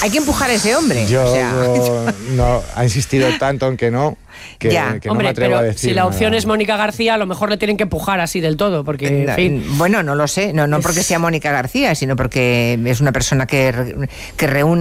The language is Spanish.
Hay que empujar a ese hombre. No, ha insistido tanto en que no, que no me atrevo a decir si la opción nada. es Mónica García, a lo mejor le tienen que empujar así del todo, porque, en fin... Bueno, no lo sé, no porque sea Mónica García, sino porque es una persona que reúne